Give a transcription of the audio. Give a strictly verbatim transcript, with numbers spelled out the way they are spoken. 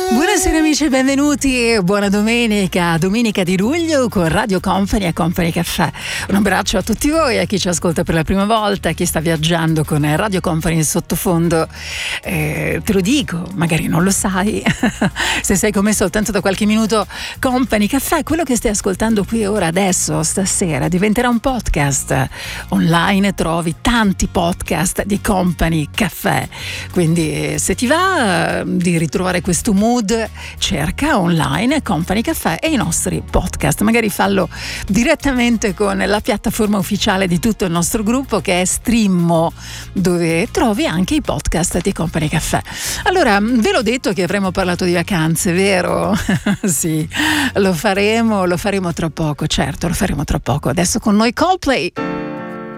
Buonasera amici, benvenuti, buona domenica, domenica di luglio con Radio Company e Company Caffè. Un abbraccio a tutti voi, a chi ci ascolta per la prima volta, a chi sta viaggiando con Radio Company in sottofondo. Eh, te lo dico, magari non lo sai, se sei come soltanto da qualche minuto, Company Caffè, quello che stai ascoltando qui ora, adesso, stasera, diventerà un podcast. Online trovi tanti podcast di Company Caffè, quindi se ti va di ritrovare questo mood, cerca online Company Caffè e i nostri podcast, magari fallo direttamente con la piattaforma ufficiale di tutto il nostro gruppo che è Streammo, dove trovi anche i podcast di Company Caffè. Allora, ve l'ho detto che avremmo parlato di vacanze, vero? Sì, lo faremo, lo faremo tra poco, certo, lo faremo tra poco. Adesso con noi Coldplay.